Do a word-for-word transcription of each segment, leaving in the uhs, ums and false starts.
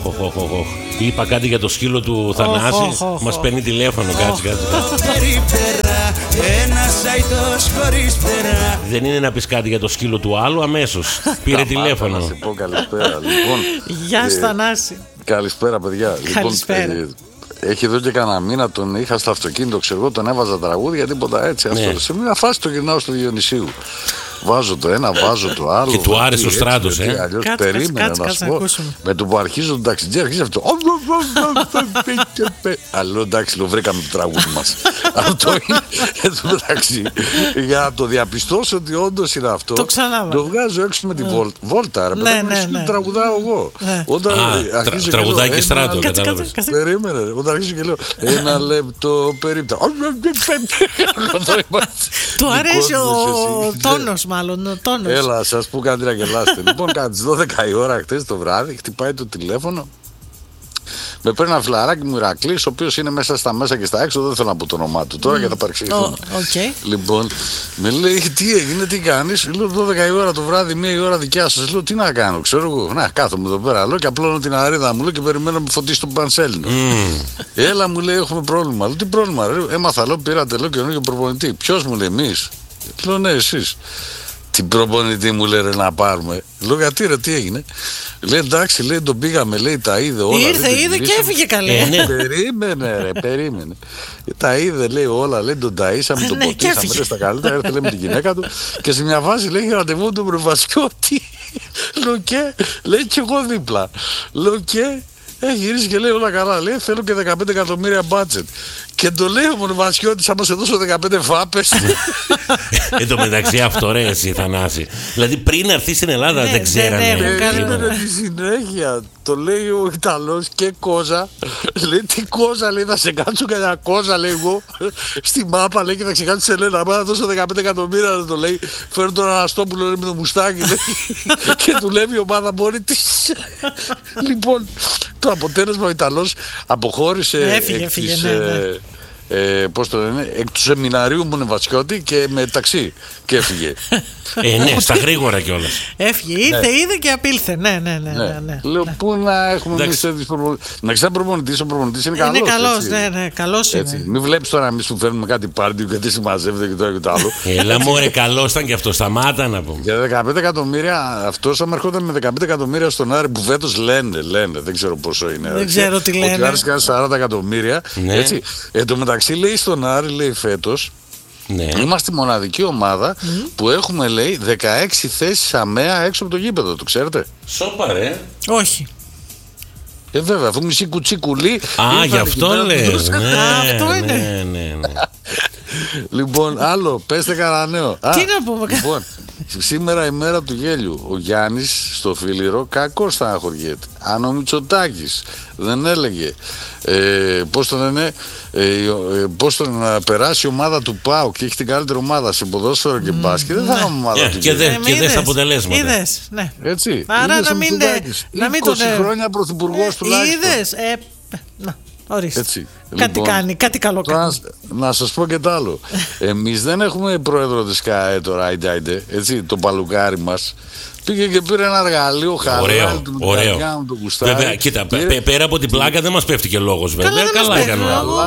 Οχ, οχ, οχ, οχ. Είπα κάτι για το σκύλο του Θανάση. Μας παίρνει τηλέφωνο. Κάτσε, κάτσε. Δεν είναι να πεις κάτι για το σκύλο του άλλου, αμέσως πήρε τηλέφωνο. Να σε πω καλησπέρα. Λοιπόν, γεια σου Θανάση. Καλησπέρα, παιδιά. Καλησπέρα. Λοιπόν, ε, έχει εδώ και κανένα μήνα τον είχα στο αυτοκίνητο, ξέρω εγώ, τον έβαζα τραγούδια, τίποτα έτσι. Ναι. Αυτό. Σε μια φάση το γυρνάω στο Διονυσίου. Βάζω το ένα, βάζω το άλλο. Και του άρεσε ο Στράτος, ε. Αλλιώς περίμενε να σου πω. Με το που αρχίζω τον ταξιτζή, αρχίζει αυτό. Αλλιώ εντάξει, το βρήκαμε το τραγούδι μας. Αυτό είναι. Εν τω μεταξύ, για να το διαπιστώσω ότι όντως είναι αυτό, το ξανάβα. Το βγάζω έξω με τη βόλτα. Ρε παιδί μου, τραγουδάω εγώ. Τραγουδάει και Στράτο. Περίμενε. Όταν αρχίζω και λέω ένα λεπτό περίπτα. Του αρέσει ο τόνος. Μάλλον, τόνος. Έλα, σας πω κάτι να γελάστε. Λοιπόν, κάτι στις δώδεκα η ώρα χτες το βράδυ, χτυπάει το τηλέφωνο. Με παίρνει ένα φιλαράκι μου Ηρακλής, ο οποίος είναι μέσα στα μέσα και στα έξω. Δεν θέλω να πω το όνομά του τώρα mm. για να παρεξηγηθούμε. Oh, okay. Λοιπόν, με λέει τι έγινε, τι κάνεις. Λέω δώδεκα η ώρα το βράδυ, μία η ώρα δικιά σας. Λέω τι να κάνω, ξέρω εγώ. Να κάθομαι εδώ πέρα. Λέω και απλώνω την αρίδα μου λέω, και περιμένω να με φωτίσει τον Πανσέλινο. Mm. Έλα μου λέει έχουμε πρόβλημα. Λέω τι πρόβλημα, ρε. Έμαθα, λέω πήρατε λέω καινούργιο προπονητή. Ποιος μου λέει εμείς. Λέω ναι, εσείς. Τι προπονητή μου λέει ρε να πάρουμε. Λέω γιατί ρε τι έγινε. Λέει εντάξει λέει τον πήγαμε λέει τα είδε όλα. Ήρθε λέει, είδε και έφυγε καλή. Ε, ναι. Περίμενε ρε περίμενε. Τα είδε λέει όλα λέει τον ταΐσαμε τον ποτίσαμε λέει στα καλύτερα. Έρθε λέει με τη γυναίκα του και σε μια βάση λέει ραντεβού τον Προβασιώτη. Λέω και λέει και εγώ δίπλα. Λέω και έχει γυρίσει και λέει όλα καλά. Λέει θέλω και δεκαπέντε εκατομμύρια μπάτσετ. Και το λέει ο Μονοβασιώτης άμα σε δώσω δεκαπέντε φάπες. Εν τω μεταξύ αυτό ρε εσύ Θανάση. Δηλαδή πριν έρθει στην Ελλάδα δεν ξέρανε. Περίμενε τη συνέχεια. Το λέει ο Ιταλός και κόζα. Λέει τι κόζα λέει θα σε κάτσω κανένα κόζα λέει εγώ. Στη μάπα λέει και θα ξεκάτσω σε λέει να πάω να δώσω δεκαπέντε εκατομμύρια να το λέει. Φέρνω τον Αναστόπουλο με το μουστάκι και δουλεύει η ομάδα μόνη της. Λοιπόν το αποτέλεσμα ο Ιταλός αποχώρησε. Έφυγε, έφυγε, ναι, ναι. Ε, πώς το λένε, εκ του σεμιναρίου Μονεβασιώτη και με ταξί και έφυγε. Ε, ναι, στα γρήγορα κιόλας. Έφυγε, ήρθε, ναι. είδε και απήλθε. Ναι, ναι, ναι. ναι, ναι. Λέω ναι. Πού να έχουμε εμείς τέτοιους προπονητές. Να ξέρει προπονητής, ο προπονητής είναι καλός. Είναι καλός, ναι, ναι, καλός έτσι. Είναι. Μην βλέπεις τώρα εμείς που φέρνουμε κάτι πάρτι γιατί συμμαζεύεται και τώρα και το άλλο. Έλα μωρέ, καλός ήταν και αυτό, σταμάτα να πούμε. Για δεκαπέντε εκατομμύρια, αυτός άμα ερχόταν με δεκαπέντε εκατομμύρια στον Άρη που φέτος λένε, λένε, δεν ξέρω πόσο είναι. Δεν ξέρω τι λένε. Ότι Άρης κάνει σαράντα εκατομμύρια, έτσι. Εν τω μεταξύ λέει στον Άρη, λέει φέτος. Ναι. Είμαστε η μοναδική ομάδα mm. που έχουμε λέει δεκαέξι θέσεις αμαία έξω από το γήπεδο, το ξέρετε. Σόπα ρε. Όχι. Ε βέβαια, αφού μισή κουτσί κουλή. Α, γι' αυτό λες. Ναι, αυτό είναι. Ναι, ναι, ναι. Λοιπόν, άλλο, πέστε κανένα νέο. Τι να πούμε. Λοιπόν, σήμερα η μέρα του γέλιου. Ο Γιάννης στο Φίλιρο κακώς στεναχωριέται. Αν ο Μητσοτάκης δεν έλεγε ε, πώς το λένε, ε, ε, πώς το να περάσει η ομάδα του ΠΑΟ και έχει την καλύτερη ομάδα σε ποδόσφαιρο και μπάσκετ, δεν θα είχαμε ομάδα του γέλιου. Και δες τα αποτελέσματα. Είδες, ναι. Έτσι. Άρα να μην είκοσι χρόνια πρωθυπουργός τουλάχιστον. Είδες, να. Ορίστε. Έτσι. Κάτι Λοιπόν, κάνει, κάτι καλό κάνει. Να, να σας πω και τ' άλλο. Εμείς δεν έχουμε πρόεδρο της ΚΑΕ τώρα, άιντε, έτσι, το παλουκάρι μας. Πήγε και πήρε ένα εργαλείο χαλάλι του Μητραγιάννου, του Κουστάρι. Βέβαια, κοίτα, πήρε... πέρα από την πλάκα δεν μας πέφτει και λόγος βέβαια. Καλά, καλά έκανε.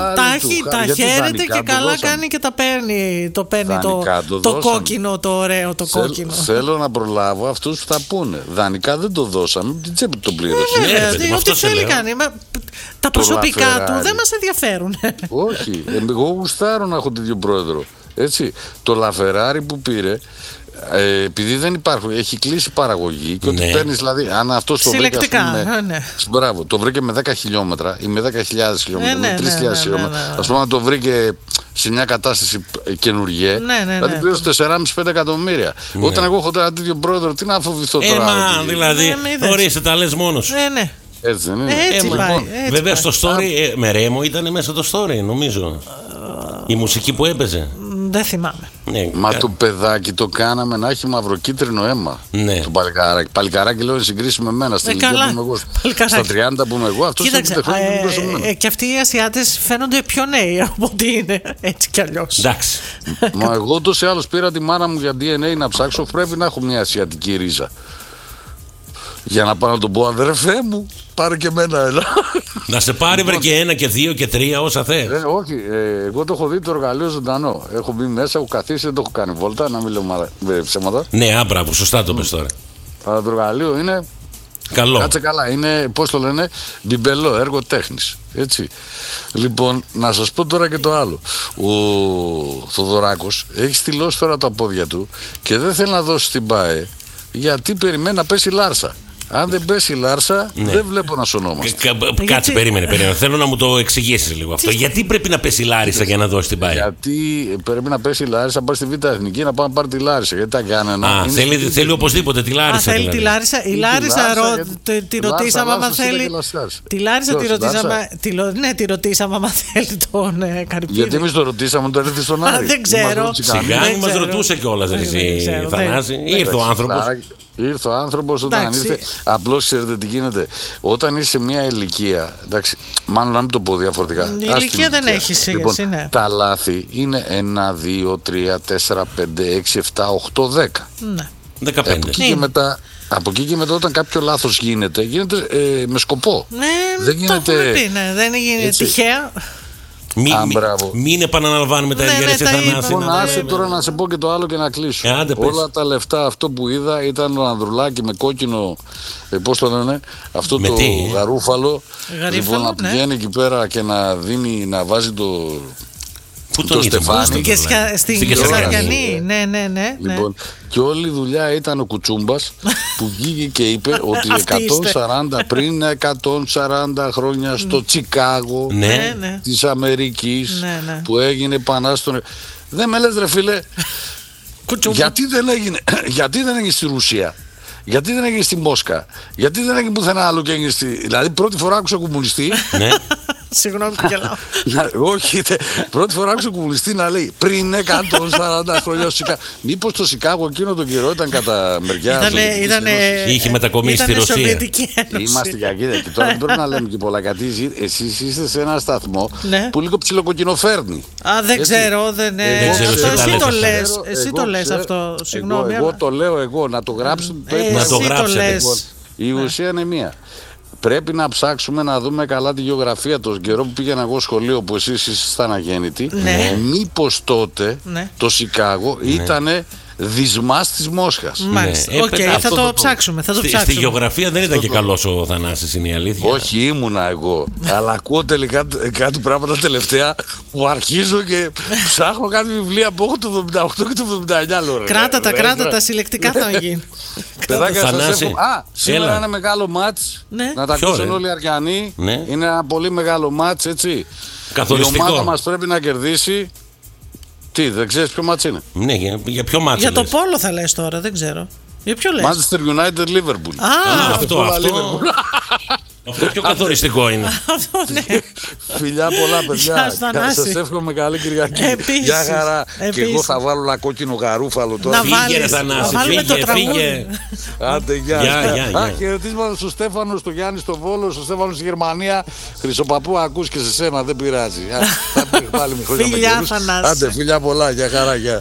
Τα χαίρεται και καλά κάνει και τα παίρνει. Το παίρνει το, το, το κόκκινο, το ωραίο, το Θέλ, κόκκινο. Θέλω να προλάβω αυτούς που θα πούνε. Δανεικά δεν το δώσαμε, την τσέπη τον πλήρωσε. Ό,τι θέλει κάνει. Τα προσωπικά του δεν μας ενδιαφέρουν. Όχι, εγώ γουστάρω να έχω τέτοιο πρόεδρο. Έτσι, το Λαφεράρι που πήρε, ε, επειδή δεν υπάρχουν, έχει κλείσει παραγωγή και ότι ναι. παίρνεις δηλαδή, αν αυτός το βρήκε ας πούμε, ναι. μπράβο, το βρήκε με δέκα χιλιόμετρα ή με δέκα χιλιάδες χιλιόμετρα, ναι, με τρεις χιλιάδες ναι, ναι, χιλιόμετρα, ναι, ναι. ας πούμε να το βρήκε σε μια κατάσταση καινούργια, ναι, ναι, ναι. δηλαδή πλήρωσε τέσσερα κόμμα πέντε εκατομμύρια. Ναι. Όταν εγώ έχω τώρα τέτοιο πρόεδρο, τι να φοβηθώ ε, τώρα. Μα, δηλαδή, ναι, ορίστε, τα λες μόνος. Ναι, ναι. Έτσι δεν είναι. Έτσι ε, πάει, λοιπόν, έτσι βέβαια πάει. στο story ε, με Ρέμο ήταν μέσα το story νομίζω. Η μουσική που έπαιζε. Δεν θυμάμαι. Ναι, μα κα... το παιδάκι το κάναμε να έχει μαυροκίτρινο αίμα. Ναι. Το παλικαράκι. Παλικαράκι λέω συγκρίσει με μένα. Στην ηλικία που είμαι εγώ. Στα τριάντα που είμαι εγώ. Αυτό είναι το ε, ε, και αυτοί οι Ασιάτες φαίνονται πιο νέοι από ό,τι είναι. Έτσι κι αλλιώς. Εντάξει. Μα εγώ ούτως ή άλλως πήρα τη μάνα μου για ντι εν έι να ψάξω. Πρέπει να έχω μια ασιατική ρίζα. Για να πάω να τον πω, αδερφέ μου, πάρε και εμένα, έλα. Να σε πάρει βρε και ένα και δύο και τρία, όσα θες. Ε, όχι, ε, εγώ το έχω δει το εργαλείο ζωντανό. Έχω μπει μέσα, έχω καθίσει, δεν το έχω κάνει βόλτα, να μην λέω μα... ψέματα. Ναι, άμπραβο, σωστά το πες τώρα. Αλλά το εργαλείο είναι. Καλό. Κάτσε καλά, είναι, πώς το λένε, μπιμπελό, έργο τέχνης. Έτσι. Λοιπόν, να σας πω τώρα και το άλλο. Ο Θοδωράκος έχει στυλώσει τώρα τα πόδια του και δεν θέλει να δώσει την ΠΑΕ γιατί περιμένει να πέσει Λάρσα. Αν δεν πέσει η Λάρσα, ναι. δεν βλέπω να σωνόμαστε. Κάτσε, γιατί... περίμενε, περίμενε. Θέλω να μου το εξηγήσει λίγο αυτό. Γιατί πρέπει να πέσει η Λάρισα για να δώσει την ΠΑΕ? Γιατί πρέπει να πέσει η Λάρισα, να πάει στη Β' Εθνική να πάει να πάρει τη Λάρισα. Γιατί τα κάνανε. Α, θέλει, στη... θέλει οπωσδήποτε τη Λάρισα. Α, θέλει δηλαδή. τη Λάρισα. Η Λάρισα, τη ρωτήσαμε άμα θέλει. Τη Λάρισα τη ρωτήσαμε. Ναι, τη ρωτήσαμε άμα θέλει τον Καρυπίδη. Γιατί εμεί το ρωτήσαμε, τον έρθει στον Άρη. Δεν ξέρω. Σιγά μα ρωτούσε κιόλα. Ήρθε ο άνθρωπο. Ήρθε ο άνθρωπος όταν ήρθε. Απλώς ξέρετε τι γίνεται. Όταν είσαι σε μια ηλικία. Εντάξει, μάλλον να μην το πω διαφορετικά. Η ηλικία δεν έχει σύγκριση. Λοιπόν, ναι. Τα λάθη είναι ένα, δύο, τρία, τέσσερα, πέντε, έξι, επτά, οκτώ, δέκα. Ναι. δεκαπέντε. Από εκεί, και μετά, από εκεί και μετά, όταν κάποιο λάθος γίνεται, γίνεται ε, με σκοπό. Ναι, δεν γίνεται. Το πει, ναι. Δεν γίνεται τυχαία. Μην μη, μη επαναλαμβάνουμε τα ίδια. Ναι, ναι, λοιπόν, άσε τώρα να σε πω και το άλλο και να κλείσω. Ε, όλα τα λεφτά, αυτό που είδα ήταν ο Ανδρουλάκη με κόκκινο, ε, πώς το λένε, αυτό με το τι? γαρούφαλο. Γαρίφαλο, λοιπόν, να ναι. πηγαίνει εκεί πέρα και να δίνει, να βάζει το. Πού τον Στεφάνι. Στην Κεσαριανή. Ναι, ναι, ναι. Λοιπόν, και όλη η δουλειά ήταν ο Κουτσούμπας που βγήκε και είπε ότι εκατόν σαράντα πριν εκατόν σαράντα χρόνια στο Τσικάγο ναι. της Αμερικής ναι, ναι. που έγινε επανάσταση. Δεν με λες ρε φίλε, γιατί δεν έγινε, γιατί δεν έγινε στη Ρουσία, γιατί δεν έγινε στη Μόσκα, γιατί δεν έγινε πουθενά άλλο και έγινε στη... Δηλαδή πρώτη φορά άκουσα κομμουνιστή. Ναι. Συγγνώμη που γελάω. Όχι, πρώτη φορά άκουσα κομμουνιστή να λέει πριν εκατόν σαράντα χρόνια στο Σικάγο. Μήπως το Σικάγο εκείνο τον καιρό ήταν κατά μεριά. Είχε μετακομίσει στη Ρωσία. Είμαστε και εκεί. Και τώρα δεν πρέπει να λέμε και πολλά, γιατί εσείς είστε σε ένα σταθμό που λίγο ψιλοκοκκινοφέρνει. Α, δεν ξέρω, δεν εσύ το λες. Εσύ το λες αυτό. Συγγνώμη. Εγώ το λέω εγώ, να το γράψετε. Να το γράψετε. Η ουσία είναι μία. Πρέπει να ψάξουμε να δούμε καλά τη γεωγραφία. Τον καιρό που πήγαινα εγώ σχολείο, που εσείς ήσασταν αγέννητοι, ναι. μήπως τότε ναι. το Σικάγο ναι. ήτανε δυσμάς της Μόσχας. Μάλιστα. Ναι. Okay, θα, το το ψάξουμε, θα το στη, ψάξουμε. Στη γεωγραφία δεν ήταν και καλός ο Θανάσης, είναι η αλήθεια. Όχι, ήμουνα εγώ. Αλλά ακούω τελικά κάτι πράγματα τελευταία που αρχίζω και ψάχνω κάτι βιβλία που έχω το εβδομήντα οκτώ και το εβδομήντα εννιά. Κράτα τα, κράτα τα, συλλεκτικά θα γίνει. Παιδάκια, σας εύχομαι. Α, σήμερα είναι ένα μεγάλο μάτς. Ναι. Να τα ακούσουν όλοι οι Αριανοί. Ναι. Είναι ένα πολύ μεγάλο μάτς, έτσι. Καθοριστικό. Η ομάδα μας πρέπει να κερδίσει. Τι, δεν ξέρεις ποιο μάτς είναι? Ναι, για, για ποιο μάτς Για λες? το πόλο θα λες τώρα, δεν ξέρω. Για ποιο λες? Manchester United Liverpool. Α, Α αυτό, αυτό. Αυτό πιο καθοριστικό είναι. Αυτό, ναι. Φιλιά πολλά, παιδιά. Σας εύχομαι καλή Κυριακή. Επίσης, για χαρά. επίσης. Και εγώ θα βάλω ένα κόκκινο γαρούφαλο τώρα. Να Φύγε βάλεις, ρε Θανάση, να βάλουμε φύγε, το φύγε. Άντε, γεια. Γεια, γεια, γεια. Α, χαιρετίσματα στο Στέφανο, στο Γιάννη, στο Βόλο, στο Στέφανο στη Γερμανία. Χρυσοπαππού, ακούς και σε σένα, δεν πειράζει. Θα πει πάλι με χρόνια με καιρούς. Άντε, φιλιά πολλά, για χαρά, γεια.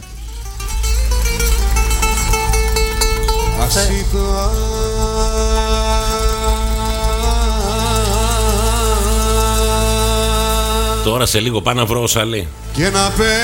Τώρα σε λίγο πάω να βρω ο Σαλή.